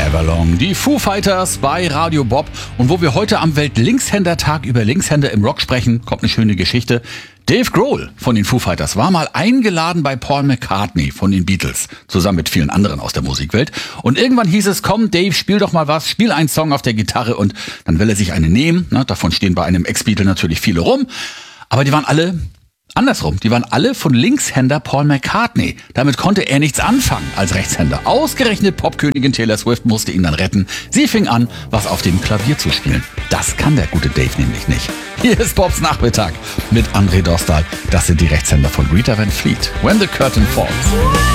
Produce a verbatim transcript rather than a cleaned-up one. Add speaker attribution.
Speaker 1: Everlong, die Foo Fighters bei Radio Bob. Und wo wir heute am Welt-Linkshänder-Tag über Linkshänder im Rock sprechen, kommt eine schöne Geschichte. Dave Grohl von den Foo Fighters war mal eingeladen bei Paul McCartney von den Beatles, zusammen mit vielen anderen aus der Musikwelt. Und irgendwann hieß es, komm Dave, spiel doch mal was, spiel einen Song auf der Gitarre. Und dann will er sich eine nehmen. Ne? Davon stehen bei einem Ex-Beatle natürlich viele rum. Aber die waren alle andersrum. Die waren alle von Linkshänder Paul McCartney. Damit konnte er nichts anfangen als Rechtshänder. Ausgerechnet Popkönigin Taylor Swift musste ihn dann retten. Sie fing an, was auf dem Klavier zu spielen. Das kann der gute Dave nämlich nicht. Hier ist Bobs Nachmittag mit André Dostal. Das sind die Rechtshänder von Rita Van Fleet. When the Curtain Falls.